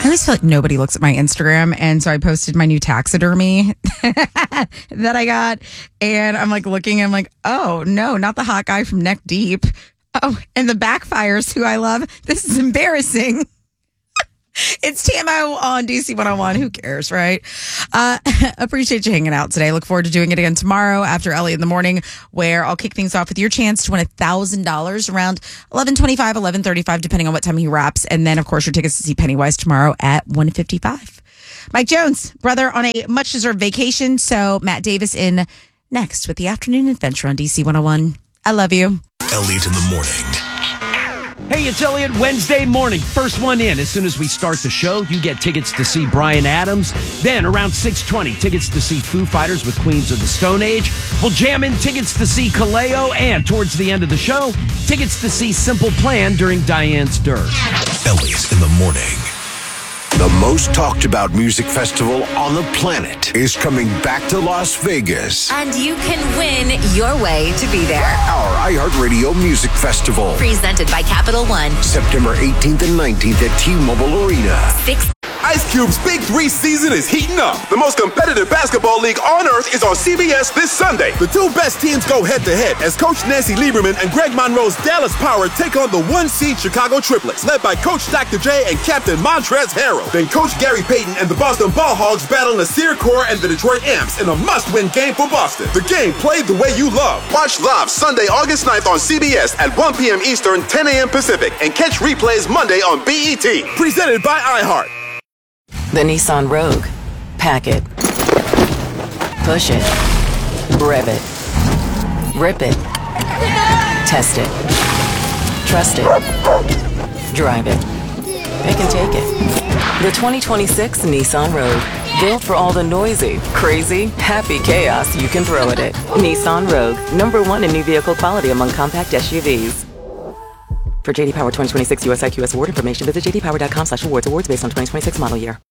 always feel like nobody looks at my Instagram. And so I posted my new taxidermy that I got. And I'm like looking, and I'm like, oh, no, not the hot guy from Neck Deep. Oh, and the Backfires, who I love. This is embarrassing. It's TMO on DC 101. Who cares, right? Appreciate you hanging out today. Look forward to doing it again tomorrow after Ellie in the morning, where I'll kick things off with your chance to win $1,000 around 11:25, 11:35, depending on what time he wraps. And then, of course, your tickets to see Pennywise tomorrow at 1:55. Mike Jones, brother, on a much-deserved vacation. So Matt Davis in next with the Afternoon Adventure on DC 101. I love you. Elliot in the morning. Hey, it's Elliot. Wednesday morning. First one in. As soon as we start the show, you get tickets to see Bryan Adams. Then around 6:20, tickets to see Foo Fighters with Queens of the Stone Age. We'll jam in tickets to see Kaleo. And towards the end of the show, tickets to see Simple Plan during Diane's Dirt. Elliot in the morning. The most talked about music festival on the planet is coming back to Las Vegas. And you can win your way to be there. Our iHeartRadio Music Festival. Presented by Capital One. September 18th and 19th at T-Mobile Arena. Ice Cube's Big 3 season is heating up. The most competitive basketball league on earth is on CBS this Sunday. The two best teams go head-to-head as Coach Nancy Lieberman and Greg Monroe's Dallas Power take on the one-seed Chicago Triplets, led by Coach Dr. J and Captain Montrezl Harrell. Then Coach Gary Payton and the Boston Ball Hogs battle Nasir Kaur and the Detroit Amps in a must-win game for Boston. The game played the way you love. Watch live Sunday, August 9th on CBS at 1 p.m. Eastern, 10 a.m. Pacific, and catch replays Monday on BET. Presented by iHeart. The Nissan Rogue. Pack it. Push it. Rev it. Rip it. Test it. Trust it. Drive it. Pick and take it. The 2026 Nissan Rogue. Built for all the noisy, crazy, happy chaos you can throw at it. Nissan Rogue. #1 in new vehicle quality among compact SUVs. For JD Power 2026 US IQS award information, visit jdpower.com/awards. Awards based on 2026 model year.